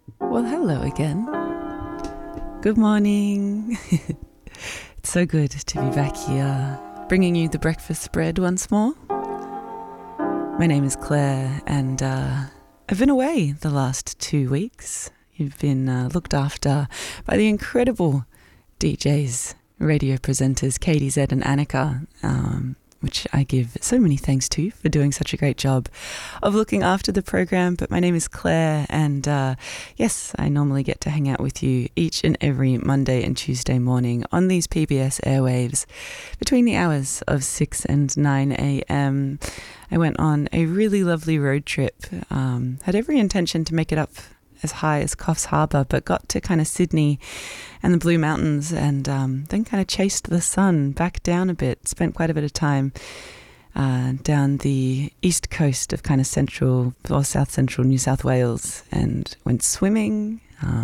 Well, hello again. Good morning. It's so good to be back here, bringing you the breakfast spread once more. My name is Claire, and I've been away the last 2 weeks. You've been looked after by the incredible DJs, radio presenters, Katie Z and Annika, which I give so many thanks to for doing such a great job of looking after the program. But my name is Claire, and yes, I normally get to hang out with you each and every Monday and Tuesday morning on these PBS airwaves between the hours of 6 and 9 a.m. I went on a really lovely road trip, had every intention to make it up as high as Coffs Harbour, but got to kind of Sydney and the Blue Mountains, and then kind of chased the sun back down a bit. Spent quite a bit of time down the east coast of kind of central or south central New South Wales, and went swimming,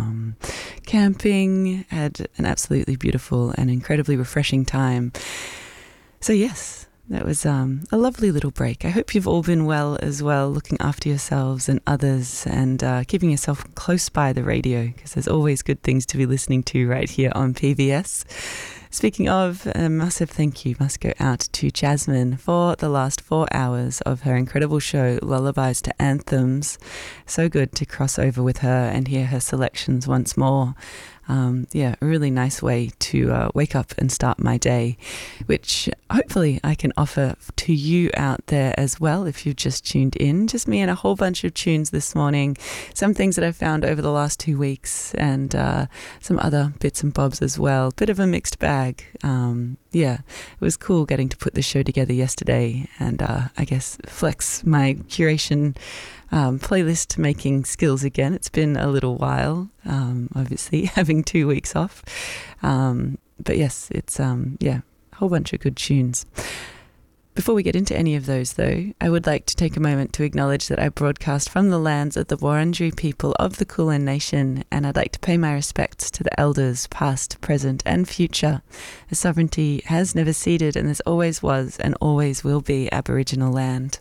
camping, had an absolutely beautiful and incredibly refreshing time. So yes, that was a lovely little break. I hope you've all been well as well, looking after yourselves and others, and keeping yourself close by the radio, because there's always good things to be listening to right here on PBS. Speaking of, a massive thank you must go out to Jasmine for the last 4 hours of her incredible show, Lullabies to Anthems. So good to cross over with her and hear her selections once more. A really nice way to wake up and start my day, which hopefully I can offer to you out there as well if you've just tuned in. Just me and a whole bunch of tunes this morning, some things that I've found over the last 2 weeks, and some other bits and bobs as well. Bit of a mixed bag. It was cool getting to put the show together yesterday, and I guess flex my curation playlist making skills again. It's been a little while, obviously, having 2 weeks off. But yes, it's, a whole bunch of good tunes. Before we get into any of those, though, I would like to take a moment to acknowledge that I broadcast from the lands of the Wurundjeri people of the Kulin Nation, and I'd like to pay my respects to the elders, past, present, and future. The sovereignty has never ceded, and this always was and always will be Aboriginal land.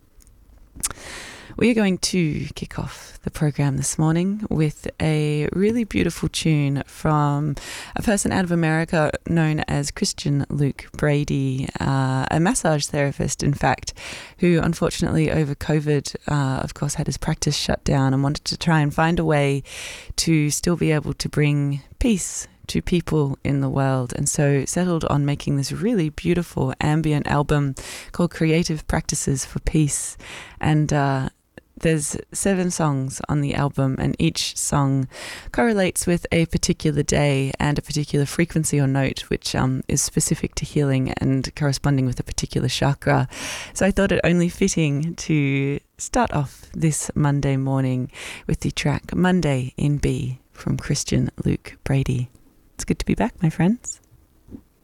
We are going to kick off the program this morning with a really beautiful tune from a person out of America known as Christian Luke Brady, a massage therapist, in fact, who unfortunately over COVID, of course, had his practice shut down and wanted to try and find a way to still be able to bring peace to people in the world, and so settled on making this really beautiful ambient album called Creative Practices for Peace. And there's 7 songs on the album, and each song correlates with a particular day and a particular frequency or note, which is specific to healing and corresponding with a particular chakra. So I thought it only fitting to start off this Monday morning with the track Monday in B from Christian Luke Brady. It's good to be back, my friends.